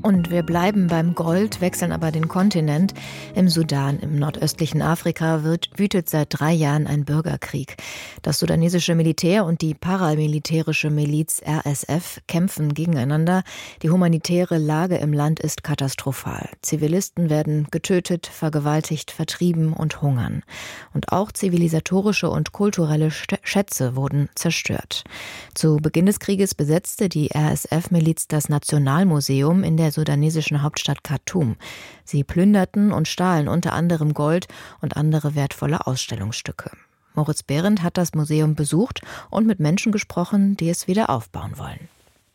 Und wir bleiben beim Gold, wechseln aber den Kontinent. Im Sudan, im nordöstlichen Afrika, wütet seit 3 Jahren ein Bürgerkrieg. Das sudanesische Militär und die paramilitärische Miliz RSF kämpfen gegeneinander. Die humanitäre Lage im Land ist katastrophal. Zivilisten werden getötet, vergewaltigt, vertrieben und hungern. Und auch zivilisatorische und kulturelle Schätze wurden zerstört. Zu Beginn des Krieges besetzte die RSF-Miliz das Nationalmuseum in der sudanesischen Hauptstadt Khartoum. Sie plünderten und stahlen unter anderem Gold und andere wertvolle Ausstellungsstücke. Moritz Behrendt hat das Museum besucht und mit Menschen gesprochen, die es wieder aufbauen wollen.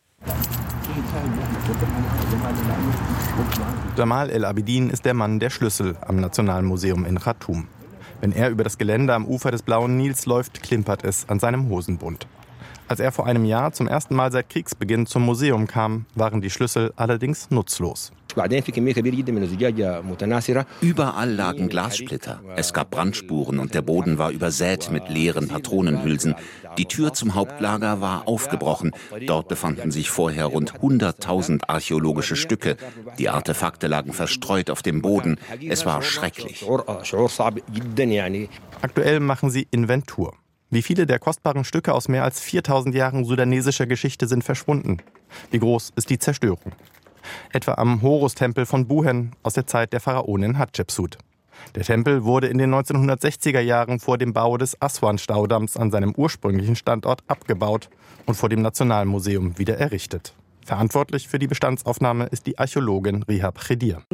Jamal El-Abidin ist der Mann der Schlüssel am Nationalmuseum in Khartoum. Wenn er über das Gelände am Ufer des Blauen Nils läuft, klimpert es an seinem Hosenbund. Als er vor einem Jahr zum ersten Mal seit Kriegsbeginn zum Museum kam, waren die Schlüssel allerdings nutzlos. Überall lagen Glassplitter. Es gab Brandspuren und der Boden war übersät mit leeren Patronenhülsen. Die Tür zum Hauptlager war aufgebrochen. Dort befanden sich vorher rund 100.000 archäologische Stücke. Die Artefakte lagen verstreut auf dem Boden. Es war schrecklich. Aktuell machen sie Inventur. Wie viele der kostbaren Stücke aus mehr als 4000 Jahren sudanesischer Geschichte sind verschwunden? Wie groß ist die Zerstörung? Etwa am Horus-Tempel von Buhen aus der Zeit der Pharaonin Hatschepsut. Der Tempel wurde in den 1960er Jahren vor dem Bau des Aswan-Staudamms an seinem ursprünglichen Standort abgebaut und vor dem Nationalmuseum wieder errichtet. Verantwortlich für die Bestandsaufnahme ist die Archäologin Rihab Chedir.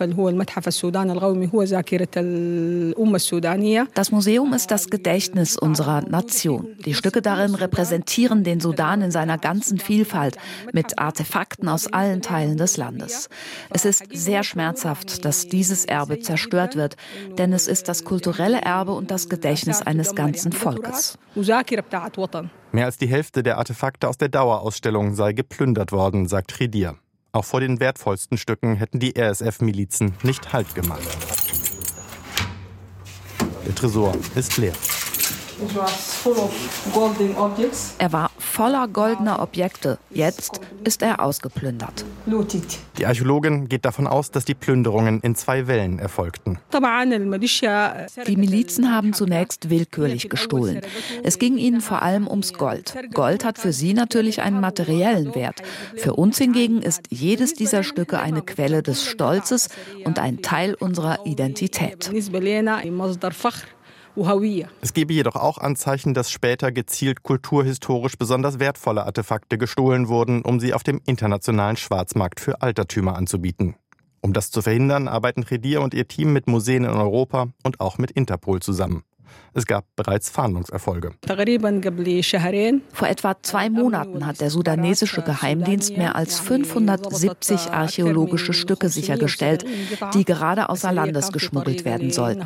Das Museum ist das Gedächtnis unserer Nation. Die Stücke darin repräsentieren den Sudan in seiner ganzen Vielfalt mit Artefakten aus allen Teilen des Landes. Es ist sehr schmerzhaft, dass dieses Erbe zerstört wird, denn es ist das kulturelle Erbe und das Gedächtnis eines ganzen Volkes. Mehr als die Hälfte der Artefakte aus der Dauerausstellung sei geplündert worden, sagt Chedir. Auch vor den wertvollsten Stücken hätten die RSF-Milizen nicht Halt gemacht. Der Tresor ist leer. Er war voller goldener Objekte. Jetzt ist er ausgeplündert. Die Archäologin geht davon aus, dass die Plünderungen in 2 Wellen erfolgten. Die Milizen haben zunächst willkürlich gestohlen. Es ging ihnen vor allem ums Gold. Gold hat für sie natürlich einen materiellen Wert. Für uns hingegen ist jedes dieser Stücke eine Quelle des Stolzes und ein Teil unserer Identität. Es gebe jedoch auch Anzeichen, dass später gezielt kulturhistorisch besonders wertvolle Artefakte gestohlen wurden, um sie auf dem internationalen Schwarzmarkt für Altertümer anzubieten. Um das zu verhindern, arbeiten Chedir und ihr Team mit Museen in Europa und auch mit Interpol zusammen. Es gab bereits Fahndungserfolge. Vor etwa 2 Monaten hat der sudanesische Geheimdienst mehr als 570 archäologische Stücke sichergestellt, die gerade außer Landes geschmuggelt werden sollten.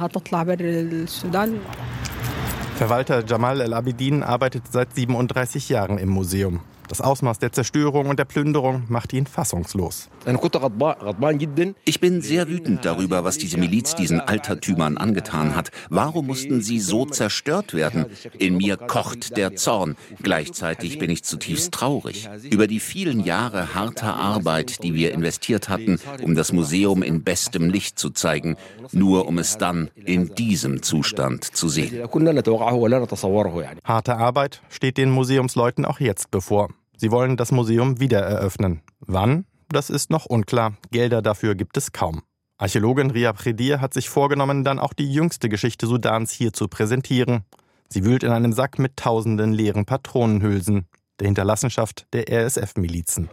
Verwalter Jamal El-Abidin arbeitet seit 37 Jahren im Museum. Das Ausmaß der Zerstörung und der Plünderung macht ihn fassungslos. Ich bin sehr wütend darüber, was diese Miliz diesen Altertümern angetan hat. Warum mussten sie so zerstört werden? In mir kocht der Zorn. Gleichzeitig bin ich zutiefst traurig über die vielen Jahre harter Arbeit, die wir investiert hatten, um das Museum in bestem Licht zu zeigen, nur um es dann in diesem Zustand zu sehen. Harte Arbeit steht den Museumsleuten auch jetzt bevor. Sie wollen das Museum wieder eröffnen. Wann? Das ist noch unklar. Gelder dafür gibt es kaum. Archäologin Rihab Chedir hat sich vorgenommen, dann auch die jüngste Geschichte Sudans hier zu präsentieren. Sie wühlt in einem Sack mit tausenden leeren Patronenhülsen, der Hinterlassenschaft der RSF-Milizen.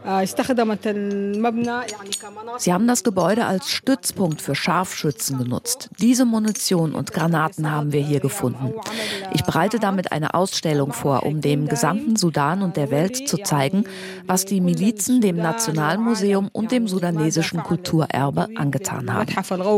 Sie haben das Gebäude als Stützpunkt für Scharfschützen genutzt. Diese Munition und Granaten haben wir hier gefunden. Ich bereite damit eine Ausstellung vor, um dem gesamten Sudan und der Welt zu zeigen, was die Milizen dem Nationalmuseum und dem sudanesischen Kulturerbe angetan haben.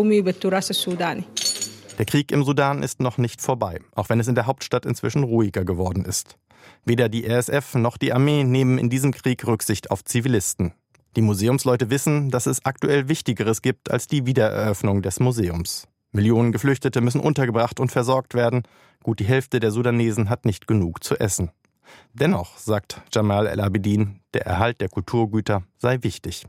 Der Krieg im Sudan ist noch nicht vorbei, auch wenn es in der Hauptstadt inzwischen ruhiger geworden ist. Weder die RSF noch die Armee nehmen in diesem Krieg Rücksicht auf Zivilisten. Die Museumsleute wissen, dass es aktuell Wichtigeres gibt als die Wiedereröffnung des Museums. Millionen Geflüchtete müssen untergebracht und versorgt werden. Gut die Hälfte der Sudanesen hat nicht genug zu essen. Dennoch, sagt Jamal El-Abidin, der Erhalt der Kulturgüter sei wichtig.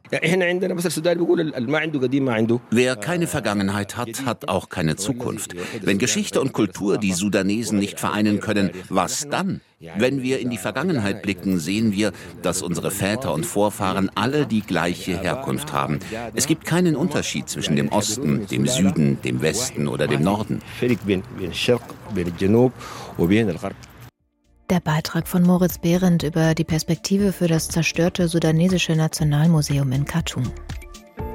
Wer keine Vergangenheit hat, hat auch keine Zukunft. Wenn Geschichte und Kultur die Sudanesen nicht vereinen können, was dann? Wenn wir in die Vergangenheit blicken, sehen wir, dass unsere Väter und Vorfahren alle die gleiche Herkunft haben. Es gibt keinen Unterschied zwischen dem Osten, dem Süden, dem Westen oder dem Norden. Der Beitrag von Moritz Behrendt über die Perspektive für das zerstörte sudanesische Nationalmuseum in Khartoum.